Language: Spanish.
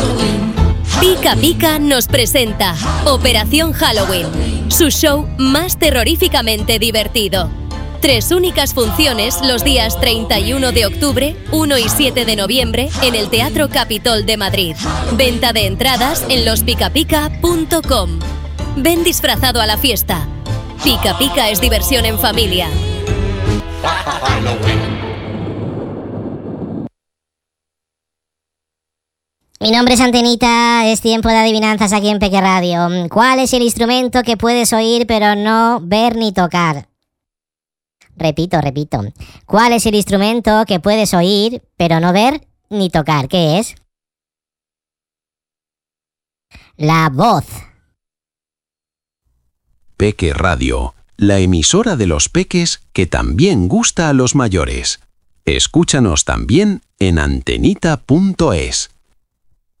Pica Pica nos presenta Operación Halloween, su show más terroríficamente divertido. 3 únicas funciones los días 31 de octubre, 1 y 7 de noviembre en el Teatro Capitol de Madrid. Venta de entradas en lospicapica.com. Ven disfrazado a la fiesta. Pica Pica es diversión en familia. Mi nombre es Antenita, es tiempo de adivinanzas aquí en Peque Radio. ¿Cuál es el instrumento que puedes oír pero no ver ni tocar? Repito. ¿Cuál es el instrumento que puedes oír pero no ver ni tocar? ¿Qué es? La voz. Peque Radio, la emisora de los peques que también gusta a los mayores. Escúchanos también en antenita.es.